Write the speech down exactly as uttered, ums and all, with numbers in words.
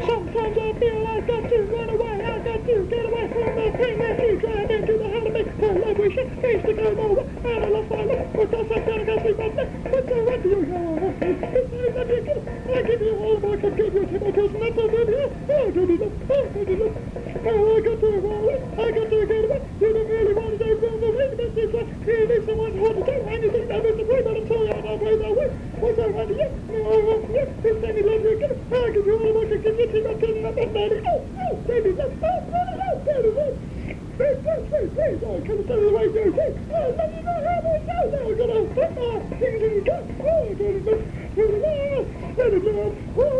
Sometimes I feel I've got to run away. I've got to get away from that thing that you drive into the heart of me. I love wish it needs to come over. And I lost my love because I can't go sleep at night. But so what do you know? It's like I did it. I give you all my computer tomatoes and that's all I do. Oh, do this. Oh, do this. Oh, I got to roll it. I got to get away. You don't really want to go the way, but this one, you need someone who wants to do anything that is the way, but I'm sorry I'm not way that way. What's that right here? No, I won't forget. This time you love you again. I give you all my computer tomatoes and that's all I do. Oh, baby, that's all. Oh, baby, that's Wait, wait, wait, wait, oh, come tell me the way to go. Oh, let me know how we go. Now we're gonna, oh, here you go. Oh, let it go. Let it go. Let it go.